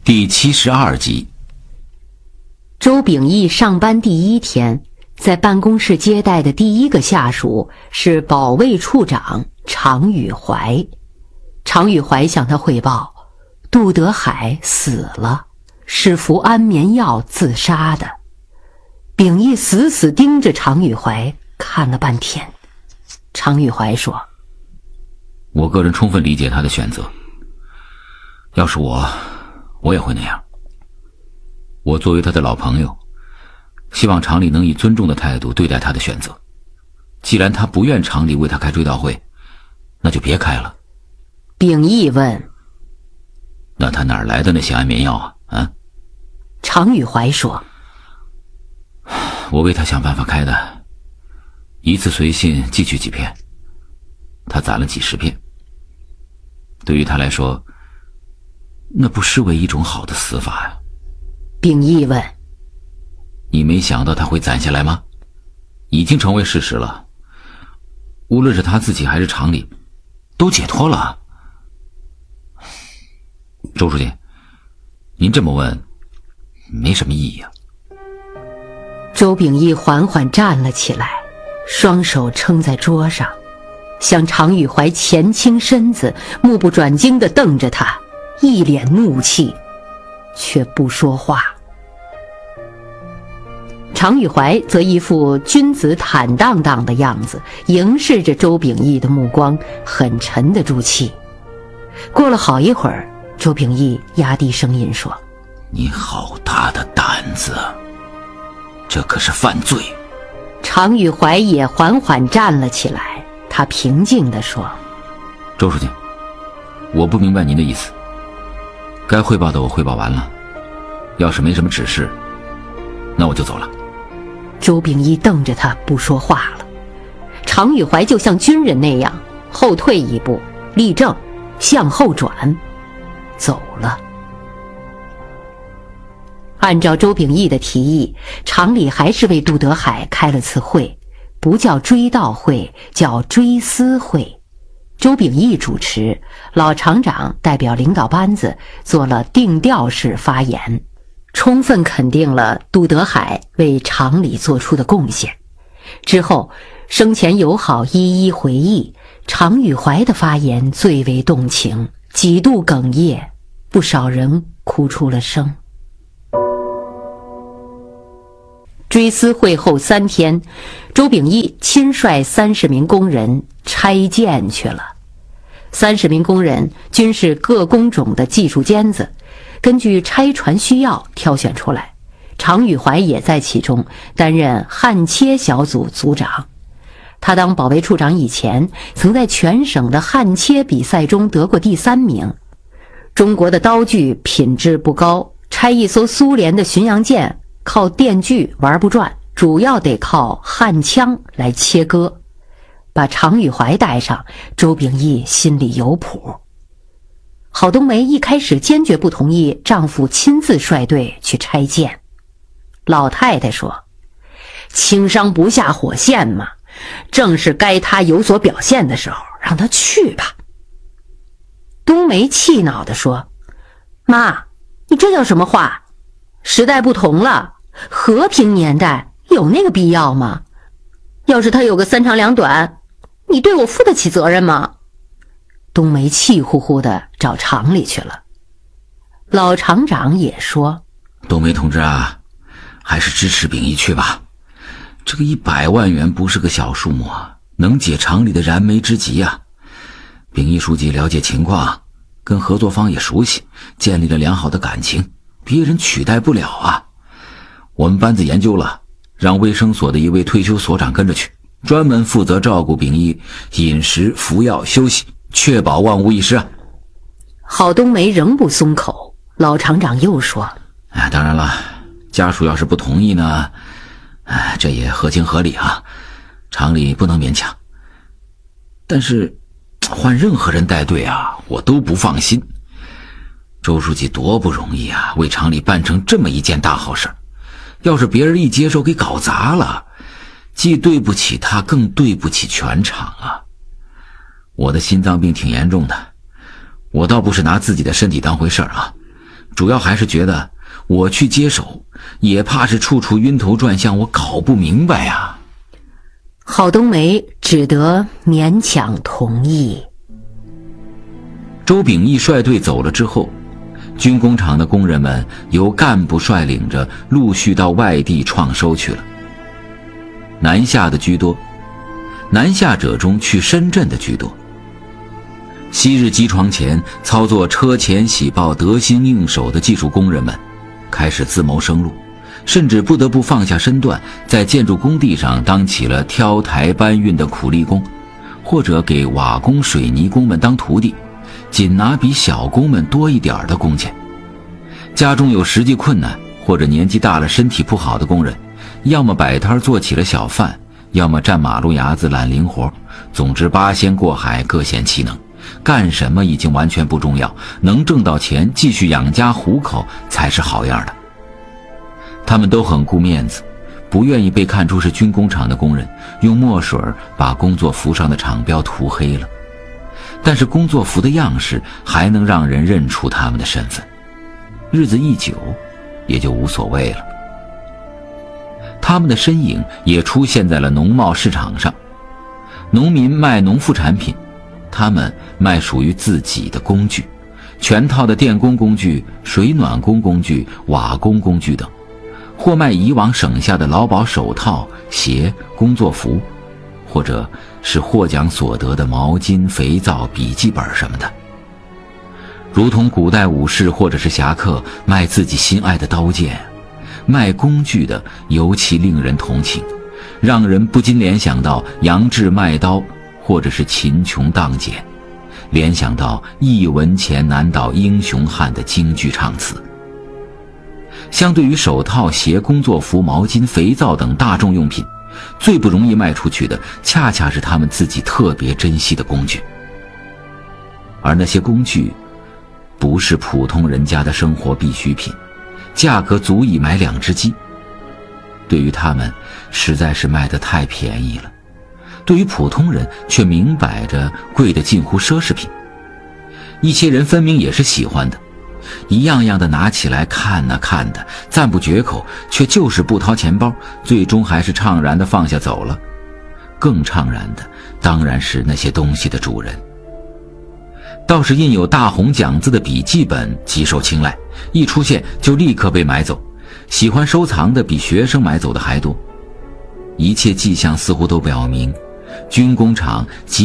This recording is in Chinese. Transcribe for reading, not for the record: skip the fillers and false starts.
第72集。 周秉义上班第一天，在办公室接待的第一个下属是保卫处长常宇怀。常宇怀向他汇报，杜德海死了，是服安眠药自杀的。秉义死死盯着常宇怀看了半天。常宇怀说： 我个人充分理解他的选择，要是我也会那样。我作为他的老朋友，希望厂里能以尊重的态度对待他的选择。既然他不愿厂里为他开追悼会，那就别开了。 秉义问： 那他哪儿来的那些安眠药啊？ 常宇怀说： 我为他想办法开的，一次随信寄去几片，他攒了几十片。对于他来说，那不失为一种好的死法呀。 秉义问： 你没想到他会攒下来吗？已经成为事实了，无论是他自己还是厂里都解脱了。周书记，您这么问没什么意义啊。 周秉义缓缓站了起来，双手撑在桌上，向常宇怀前倾身子，目不转睛地瞪着他，一脸怒气，却不说话。常宇怀则一副君子坦荡荡的样子，凝视着周秉义的目光很沉得住气。过了好一会儿，周秉义压低声音说： 你好大的胆子，这可是犯罪。 常宇怀也缓缓站了起来，他平静地说： 周书记，我不明白您的意思，该汇报的我汇报完了，要是没什么指示，那我就走了。 周秉义瞪着他不说话了。常宇怀就像军人那样后退一步，立正，向后转，走了。按照周秉义的提议，厂里还是为杜德海开了次会，不叫追悼会，叫追思会。周秉义主持，老厂长代表领导班子做了定调式发言，充分肯定了杜德海为厂里做出的贡献。之后生前友好一一回忆，常宇怀的发言最为动情，几度哽咽，不少人哭出了声。追思会后3天，周秉义亲率30名工人拆建去了。30名工人均是各工种的技术尖子，根据拆船需要挑选出来。常宇怀也在其中，担任焊切小组组长。他当保卫处长以前，曾在全省的焊切比赛中得过第3名。中国的刀具品质不高，拆一艘苏联的巡洋舰靠电锯玩不转，主要得靠焊枪来切割。把常宇怀带上，周秉义心里有谱。郝冬梅一开始坚决不同意丈夫亲自率队去拆建。老太太说：轻伤不下火线嘛，正是该他有所表现的时候，让他去吧。冬梅气恼地说：妈，你这叫什么话？时代不同了，和平年代有那个必要吗？要是他有个3长2短，你对我负得起责任吗？冬梅气呼呼地找厂里去了。老厂长也说： 冬梅同志啊，还是支持秉义去吧，这个100万元不是个小数目啊，能解厂里的燃眉之急啊。秉义书记了解情况，跟合作方也熟悉，建立了良好的感情，别人取代不了啊。我们班子研究了，让卫生所的一位退休所长跟着去，专门负责照顾秉义饮食、服药、休息，确保万无一失啊。 郝冬梅仍不松口，老厂长又说： 当然了，家属要是不同意呢，这也合情合理啊，厂里不能勉强。但是换任何人带队啊，我都不放心。周书记多不容易啊，为厂里办成这么一件大好事，要是别人一接手给搞砸了，既对不起他，更对不起全厂啊。我的心脏病挺严重的，我倒不是拿自己的身体当回事啊， 主要还是觉得我去接手，也怕是处处晕头转向，我搞不明白啊。 郝冬梅只得勉强同意。 周秉义率队走了之后，军工厂的工人们由干部率领着陆续到外地创收去了。南下的居多，南下者中去深圳的居多。昔日机床前操作车前铣刨得心应手的技术工人们开始自谋生路，甚至不得不放下身段，在建筑工地上当起了挑台搬运的苦力工，或者给瓦工水泥工们当徒弟，仅拿比小工们多一点的工钱。家中有实际困难或者年纪大了身体不好的工人，要么摆摊做起了小贩，要么站马路牙子揽零活，总之八仙过海，各显其能，干什么已经完全不重要，能挣到钱继续养家糊口才是好样的。他们都很顾面子，不愿意被看出是军工厂的工人，用墨水把工作服上的厂标涂黑了。但是工作服的样式还能让人认出他们的身份，日子一久也就无所谓了。他们的身影也出现在了农贸市场上，农民卖农副产品，他们卖属于自己的工具，全套的电工工具、水暖工工具、瓦工工具等，或卖以往省下的劳保手套、鞋、工作服，或者是获奖所得的毛巾、肥皂、笔记本什么的。如同古代武士或者是侠客卖自己心爱的刀剑，卖工具的尤其令人同情，让人不禁联想到杨志卖刀，或者是秦琼当剪，联想到一文钱难倒英雄汉的京剧唱词。相对于手套、鞋、工作服、毛巾、肥皂等大众用品，最不容易卖出去的恰恰是他们自己特别珍惜的工具。而那些工具不是普通人家的生活必需品，价格足以买2只鸡，对于他们实在是卖得太便宜了，对于普通人却明摆着贵得近乎奢侈品。一些人分明也是喜欢的，一样样的拿起来看啊看的，赞不绝口，却就是不掏钱包，最终还是怅然地放下走了。更怅然的当然是那些东西的主人。倒是印有大红奖字的笔记本极受青睐，一出现就立刻被买走，喜欢收藏的比学生买走的还多。一切迹象似乎都表明，军工厂